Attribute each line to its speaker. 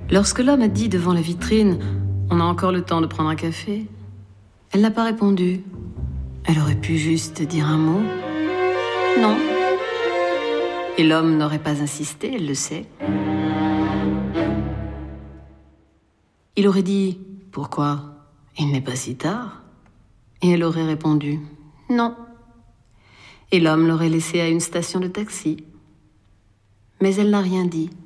Speaker 1: Lorsque l'homme a dit devant la vitrine « On a encore le temps de prendre un café », elle n'a pas répondu. Elle aurait pu juste dire un mot. Non. Et l'homme n'aurait pas insisté, elle le sait. Il aurait dit « Pourquoi ? Il n'est pas si tard ?» Et elle aurait répondu « Non. » Et l'homme l'aurait laissée à une station de taxi. Mais elle n'a rien dit.